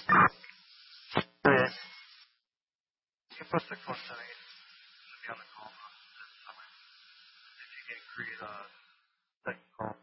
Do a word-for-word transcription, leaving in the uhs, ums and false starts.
Yeah. ¿Qué pasa con también cambiando como si you get create a like call